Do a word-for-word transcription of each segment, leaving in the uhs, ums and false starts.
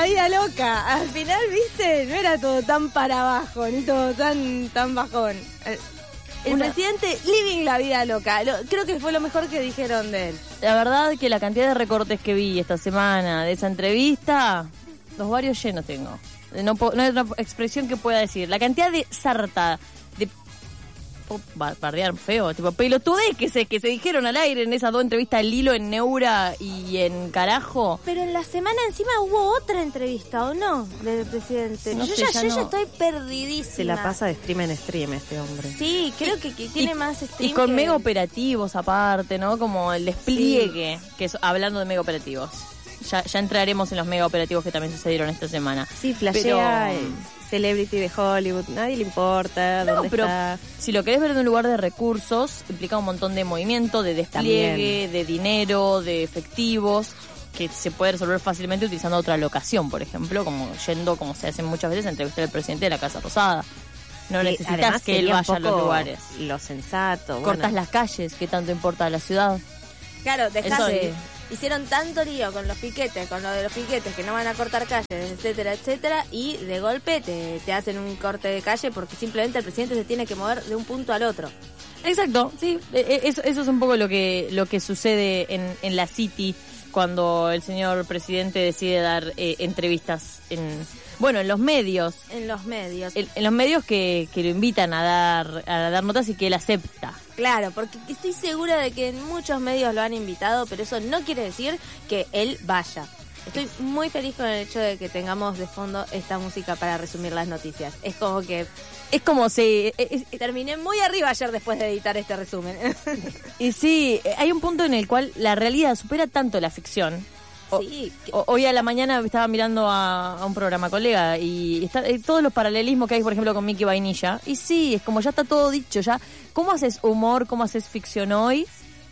la vida loca. Al final, viste, no era todo tan para abajo, ni todo tan, tan bajón. El Una... presidente living la vida loca. Lo, creo que fue lo mejor que dijeron de él. La verdad que la cantidad de recortes que vi esta semana de esa entrevista, los varios llenos tengo. No, no hay otra expresión que pueda decir. La cantidad de sarta, de bardear feo, tipo pelotudez que se, que se dijeron al aire en esas dos entrevistas del Lilo, en Neura y en Carajo. Pero en la semana encima hubo otra entrevista, ¿o no? Del presidente. No yo sé, ya, ya yo no. ya estoy perdidísima. Se la pasa de stream en stream este hombre. Sí, creo que, que tiene y, más stream. Y con que... mega operativos aparte, ¿no? Como el despliegue, sí. que es, hablando de mega operativos. Ya, ya entraremos en los mega operativos que también sucedieron esta semana. Sí, flashea el celebrity de Hollywood, nadie le importa no, dónde pero está. Si lo querés ver de un lugar de recursos, implica un montón de movimiento, de despliegue, también. de dinero, de efectivos, que se puede resolver fácilmente utilizando otra locación, por ejemplo, como yendo, como se hace muchas veces, a entrevistar al presidente de la Casa Rosada. No sí, necesitas que él vaya a los lugares. Lo sensato. Cortas bueno. las calles, que tanto importa a la ciudad. Claro, dejás de... Hicieron tanto lío con los piquetes, con lo de los piquetes, que no van a cortar calles, etcétera, etcétera, y de golpe te, te hacen un corte de calle porque simplemente el presidente se tiene que mover de un punto al otro. Exacto, sí. Eso, eso es un poco lo que lo que sucede en, en la City cuando el señor presidente decide dar eh, entrevistas en... Bueno, en los medios. En los medios. En, en los medios que, que lo invitan a dar a dar notas y que él acepta. Claro, porque estoy segura de que en muchos medios lo han invitado, pero eso no quiere decir que él vaya. Estoy muy feliz con el hecho de que tengamos de fondo esta música para resumir las noticias. Es como que... Es como si... Es, es, terminé muy arriba ayer después de editar este resumen. Y sí, hay un punto en el cual la realidad supera tanto la ficción. O, sí. o, hoy a la mañana estaba mirando a, a un programa colega y está, eh, todos los paralelismos que hay, por ejemplo, con Mickey Vainilla. Y sí, es como ya está todo dicho. Ya, ¿cómo haces humor? ¿Cómo haces ficción hoy?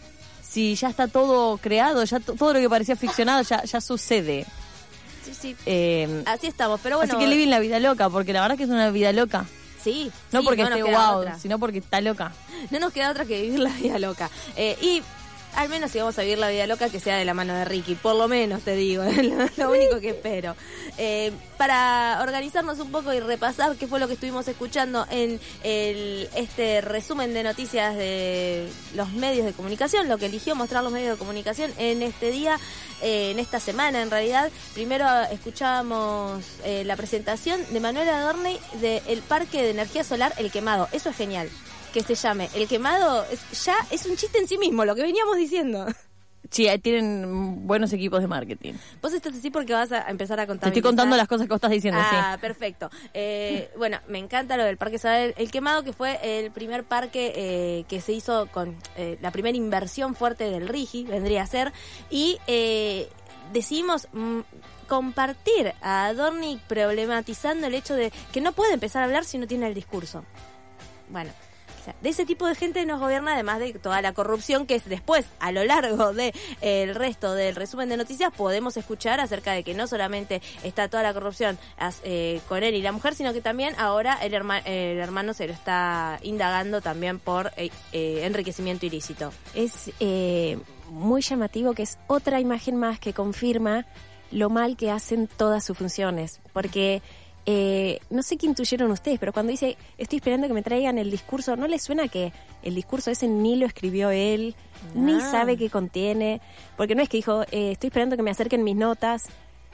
Si ya está todo creado, ya t- todo lo que parecía ficcionado ya, ya sucede. Sí, sí. Eh, Así estamos, pero bueno. Así que living la vida loca, porque la verdad que es una vida loca. Sí. No sí, porque no esté wow, otra. Sino porque está loca. No nos queda otra que vivir la vida loca. Eh, y al menos si vamos a vivir la vida loca, que sea de la mano de Ricky. Por lo menos, te digo. lo, lo único que espero. Eh, para organizarnos un poco y repasar qué fue lo que estuvimos escuchando en el, este resumen de noticias de los medios de comunicación, lo que eligió mostrar los medios de comunicación en este día, eh, en esta semana en realidad. Primero escuchábamos eh, la presentación de Manuel Adorni del Parque de Energía Solar El Quemado. Eso es genial. Que se llame El Quemado, es, ya es un chiste en sí mismo, lo que veníamos diciendo. Sí, tienen buenos equipos de marketing. Vos estás así porque vas a empezar a contar. Te estoy contando las cosas que vos estás diciendo, ah, sí. Ah, perfecto. Eh, bueno, me encanta lo del Parque Solar El Quemado, que fue el primer parque eh, que se hizo con eh, la primera inversión fuerte del RIGI, vendría a ser, y eh, decidimos... Mm, compartir a Adorni problematizando el hecho de que no puede empezar a hablar si no tiene el discurso. Bueno, o sea, de ese tipo de gente nos gobierna, además de toda la corrupción que es después, a lo largo del de, resto del resumen de noticias, podemos escuchar acerca de que no solamente está toda la corrupción eh, con él y la mujer, sino que también ahora el, herma, el hermano se lo está indagando también por eh, eh, enriquecimiento ilícito. Es eh, muy llamativo que es otra imagen más que confirma lo mal que hacen todas sus funciones, porque... Eh, no sé qué intuyeron ustedes, pero cuando dice estoy esperando que me traigan el discurso, ¿no les suena que el discurso ese ni lo escribió él, ah. ni sabe qué contiene? Porque no es que dijo, eh, estoy esperando que me acerquen mis notas,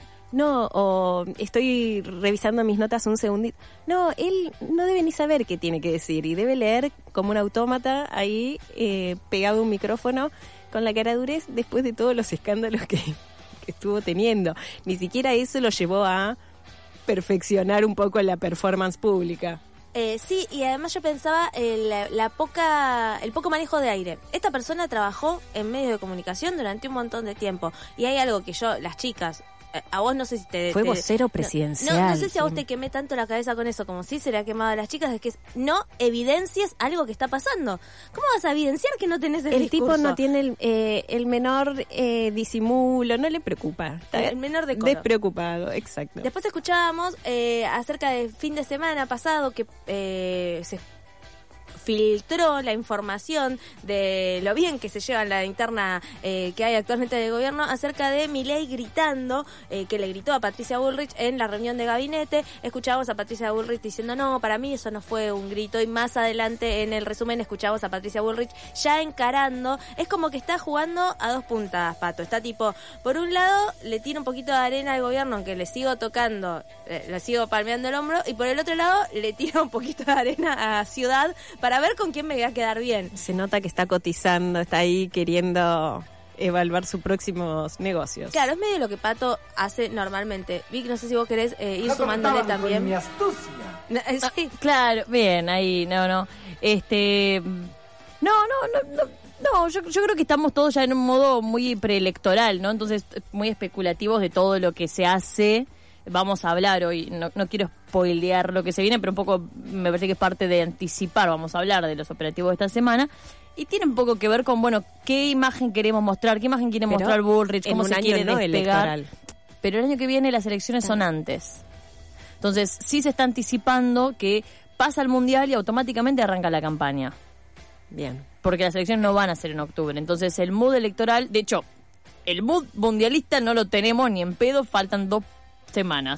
no, o estoy revisando mis notas un segundito. No, él no debe ni saber qué tiene que decir y debe leer como un autómata ahí, eh, pegado a un micrófono con la cara durez después de todos los escándalos que, que estuvo teniendo. Ni siquiera eso lo llevó a perfeccionar un poco la performance pública. Eh, sí, y además yo pensaba el, la, la poca, el poco manejo de aire. Esta persona trabajó en medios de comunicación durante un montón de tiempo y hay algo que yo, las chicas, a vos no sé si te... Fue te, vocero presidencial. No, no sé si a vos te quemé tanto la cabeza con eso, como si se le ha quemado a las chicas, es que no evidencies algo que está pasando. ¿Cómo vas a evidenciar que no tenés el, el discurso? El tipo no tiene el, eh, el menor eh, disimulo, no le preocupa. El, el menor decoro. Despreocupado, exacto. Después escuchábamos eh, acerca del fin de semana pasado que eh, se filtró la información de lo bien que se lleva en la interna eh, que hay actualmente del gobierno acerca de Milei gritando, eh, que le gritó a Patricia Bullrich en la reunión de gabinete. Escuchábamos a Patricia Bullrich diciendo, no, para mí eso no fue un grito, y más adelante en el resumen escuchamos a Patricia Bullrich ya encarando. Es como que está jugando a dos puntas, Pato. Está tipo, por un lado le tira un poquito de arena al gobierno, aunque le sigo tocando, eh, le sigo palmeando el hombro, y por el otro lado le tira un poquito de arena a Ciudad para ver con quién me voy a quedar bien. Se nota que está cotizando, está ahí queriendo evaluar sus próximos negocios. Claro, es medio lo que Pato hace normalmente. Vic, no sé si vos querés eh, ir No sumándole contaban también. con mi astucia. No, eh, sí. Claro, bien, ahí, no, no. Este. No, no, no, no. No, yo, yo creo que estamos todos ya en un modo muy preelectoral, ¿no? Entonces, muy especulativos de todo lo que se hace. Vamos a hablar hoy, no, no quiero spoilear lo que se viene, pero un poco me parece que es parte de anticipar. Vamos a hablar de los operativos de esta semana. Y tiene un poco que ver con, bueno, qué imagen queremos mostrar, qué imagen quiere Pero mostrar Bullrich, cómo en un se año quiere no despegar. electoral. Pero el año que viene las elecciones son antes. Entonces, sí se está anticipando que pasa el Mundial y automáticamente arranca la campaña. Bien. Porque las elecciones no van a ser en octubre. Entonces, el mood electoral, de hecho, el mood mundialista no lo tenemos ni en pedo, faltan dos semanas.